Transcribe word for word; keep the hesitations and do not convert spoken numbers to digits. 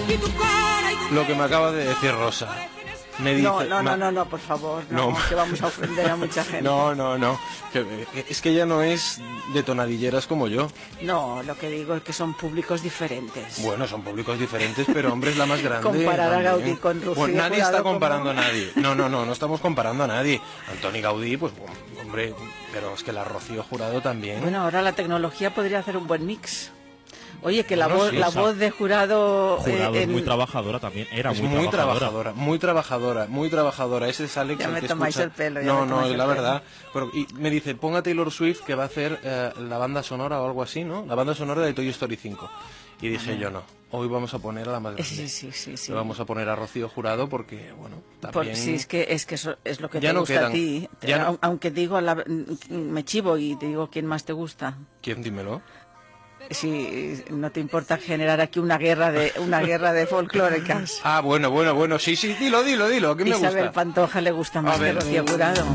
Lo que me acaba de decir Rosa. Me dice, no, no, no, ma... no, no, por favor, no, no, que vamos a ofender a mucha gente. No, no, no, que, es que ella no es de tonadilleras como yo. No, lo que digo es que son públicos diferentes. Bueno, son públicos diferentes, pero hombre es la más grande. Comparar también. a Gaudí con Rocío Bueno, nadie Jurado está comparando como... a nadie. No, no, no, no estamos comparando a nadie. Antoni Gaudí, pues hombre, pero es que la Rocío Jurado también. Bueno, ahora la tecnología podría hacer un buen mix. Oye, que la, bueno, voz, sí, la esa... voz de Jurado... Jurado eh, es en... muy trabajadora también, era es muy, muy trabajadora. trabajadora. Muy trabajadora, muy trabajadora. Ese es Alex Ya el me que tomáis escucha... el pelo. Ya no, me no, el la pelo. verdad. Pero, y me dice, ponga Taylor Swift que va a hacer eh, la banda sonora o algo así, ¿no? La banda sonora de Toy Story cinco. Y dije yo, no, hoy vamos a poner a la más grande. Sí, sí, sí, sí. Le vamos a poner a Rocío Jurado porque, bueno, también... Por, sí, es que, es que eso es lo que ya te no gusta quedan, a ti. ya no... Aunque digo, la... me chivo y te digo quién más te gusta. ¿Quién? Dímelo. Si no te importa generar aquí una guerra de una guerra de folclóricas. Ah, bueno, bueno, bueno, sí, sí, dilo, dilo, dilo, que me gusta. Isabel Pantoja le gusta más que Rocío Jurado.